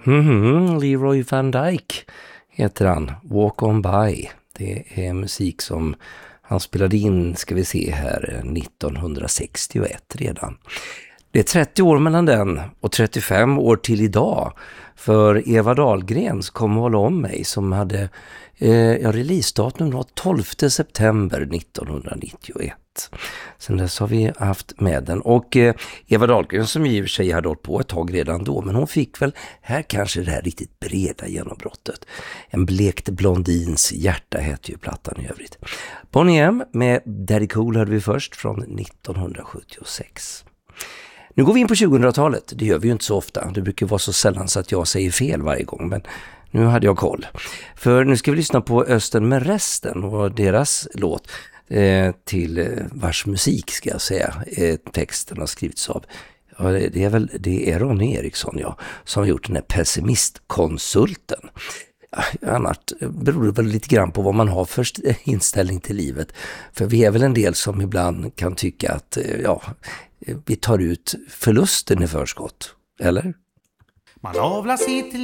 Leroy Van Dyke heter han. Walk on by. Det är musik som han spelade in, ska vi se här, 1961 redan. Det är 30 år mellan den och 35 år till idag. För Eva Dahlgren kommer hålla om mig som hade releasedatum var 12 september 1991. Sen dess har vi haft med den. Och Eva Dahlgren som i och för sig hade hållit på ett tag redan då, men hon fick väl här kanske det här riktigt breda genombrottet. En blekt blondins hjärta heter ju plattan i övrigt. Boney M med Daddy Cool hörde vi först från 1976. Nu går vi in på 2000-talet. Det gör vi ju inte så ofta. Det brukar vara så sällan så att jag säger fel varje gång. Men nu hade jag koll. För nu ska vi lyssna på Östen med resten och deras låt till vars musik ska jag säga. Texten har skrivits av. Ja, det är Ronny Eriksson som har gjort den här pessimistkonsulten. Annars beror det väl lite grann på vad man har för inställning till livet. För vi är väl en del som ibland kan tycka att vi tar ut förlusten i förskott, eller? Man avlar sitt